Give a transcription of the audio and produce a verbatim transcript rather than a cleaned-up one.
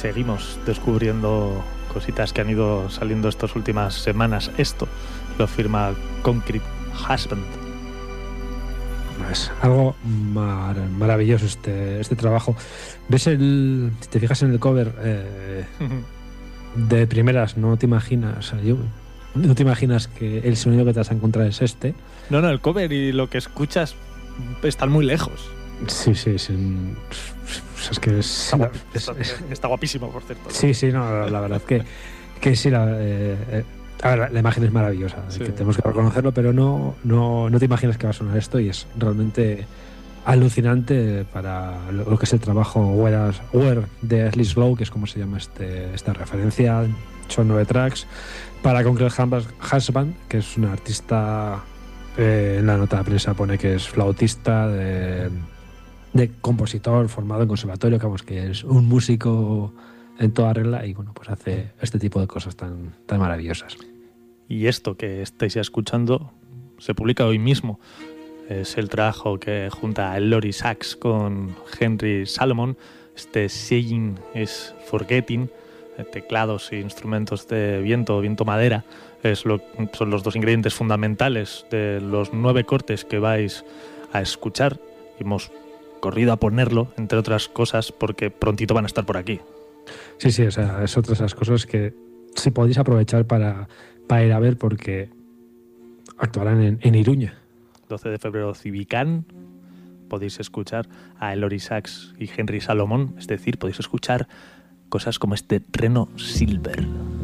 seguimos descubriendo cositas que han ido saliendo estas últimas semanas. Esto lo firma Concrete Husband. Es algo mar maravilloso este, este trabajo. ¿Ves el, si te fijas en el cover, eh, de primeras no te imaginas, yo, no te imaginas que el sonido que te vas a encontrar es este? No, no, el cover y lo que escuchas están muy lejos. Sí, sí, sí. Es que es, está, es, está, es, está guapísimo, por cierto. Sí, sí, no, la, la verdad que, que sí, la, eh, eh, a ver, la, la imagen es maravillosa, sí. Que tenemos que reconocerlo, pero no, no, no te imaginas que va a sonar esto y es realmente alucinante para lo, lo que es el trabajo Where, Where de Ashley Slow, que es como se llama este, esta referencia. Son nueve tracks para Concrete Husband, que es una artista, eh, en la nota de prensa pone que es flautista, de, de compositor formado en conservatorio, que, vamos, que es un músico en toda regla y bueno, pues hace este tipo de cosas tan, tan maravillosas. Y esto que estáis ya escuchando se publica hoy mismo. Es el trabajo que junta a Lori Sachs con Henry Salomon. Este Seeing is Forgetting, teclados e instrumentos de viento, viento-madera, es lo, son los dos ingredientes fundamentales de los nueve cortes que vais a escuchar. Hemos corrido a ponerlo, entre otras cosas, porque prontito van a estar por aquí. Sí, sí, o sea, es otra de esas cosas que si podéis aprovechar para, para ir a ver, porque actuarán en, en Iruña. doce de febrero, Civicán. Podéis escuchar a Lori Sachs y Henry Salomon, es decir, podéis escuchar cosas como este Reno Silver.